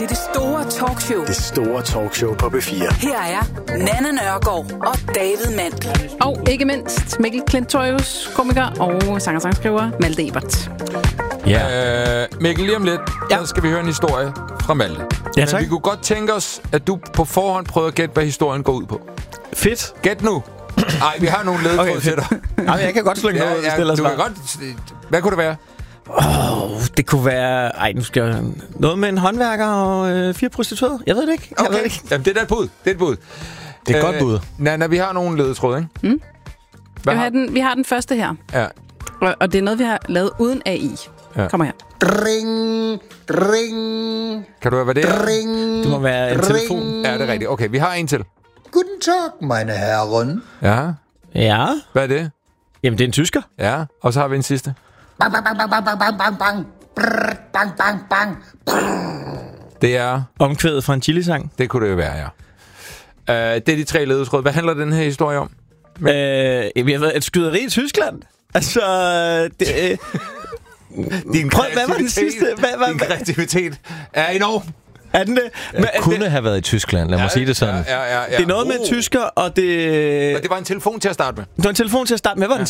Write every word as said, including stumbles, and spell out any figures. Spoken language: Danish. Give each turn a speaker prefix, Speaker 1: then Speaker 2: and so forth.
Speaker 1: til det store talkshow.
Speaker 2: Det store talkshow på B fire.
Speaker 1: Her er Nanna Nørgaard og David Mandel.
Speaker 3: Og ikke mindst Mikkel Klintorius, komiker og sanger-sangskriver Malte Ebert.
Speaker 4: Ja. Øh, Mikkel, lige om lidt, ja. Så skal vi høre en historie fra Malte.
Speaker 5: Ja, tak.
Speaker 4: Men vi kunne godt tænke os, at du på forhånd prøvede at gætte, hvad historien går ud på.
Speaker 5: Fedt.
Speaker 4: Gæt nu. Nej, vi har nogle ledetråd
Speaker 5: Okay,
Speaker 4: til dig.
Speaker 5: Jamen, jeg kan godt slå noget, hvis
Speaker 4: ja,
Speaker 5: det
Speaker 4: ja, du
Speaker 5: svar.
Speaker 4: kan godt. Hvad kunne det være?
Speaker 5: Åh, oh, det kunne være... Ej, nu skal jeg... Noget med en håndværker og øh, fire prostituerede. Jeg ved det ikke. Jeg
Speaker 4: Okay.
Speaker 5: ved det ikke.
Speaker 4: Jamen, det er da et bud. Det er et bud.
Speaker 5: Det er et godt bud.
Speaker 4: Nanna, vi har nogle ledetråd, ikke?
Speaker 3: Mm.
Speaker 4: Hvad
Speaker 3: Vi
Speaker 4: har
Speaker 3: har, den, vi har den første her.
Speaker 4: Ja.
Speaker 3: Og, og det er noget, vi har lavet uden A I.
Speaker 4: Ja.
Speaker 3: Kommer her.
Speaker 6: Ring, ring,
Speaker 4: Kan du høre, hvad det er?
Speaker 6: ring.
Speaker 5: Det må være en telefon.
Speaker 4: Ja, det er rigtigt. Okay, vi har en til.
Speaker 6: Guten Tag, meine Herren.
Speaker 4: Ja.
Speaker 5: Ja.
Speaker 4: Hvad er det?
Speaker 5: Jamen, det er en tysker.
Speaker 4: Ja. Og så har vi en sidste.
Speaker 6: Bang, bang, bang, bang, bang, bang, bang, bang. Brrr, bang, bang, bang.
Speaker 4: Det er...
Speaker 5: Omkvædet fra en chilisang.
Speaker 4: Det kunne det jo være, ja. Uh, det er de tre ledetråd. Hvad handler den her historie om?
Speaker 5: Øh, vi har været et skyderi i Tyskland. Altså, det... Øh,
Speaker 4: Din
Speaker 5: Prøv, hvad var det sidste? Hvad, hvad,
Speaker 4: Din
Speaker 5: hvad?
Speaker 4: kreativitet er enorm.
Speaker 5: Er den det? Men,
Speaker 7: Jeg kunne have været i Tyskland, lad mig
Speaker 4: Ja,
Speaker 7: sige det sådan.
Speaker 4: Ja, ja, ja, ja.
Speaker 5: det er noget med
Speaker 4: Uh.
Speaker 5: tysker, og det...
Speaker 4: Og det var en telefon til at starte med.
Speaker 5: Det var en telefon til at starte med. Hvad var den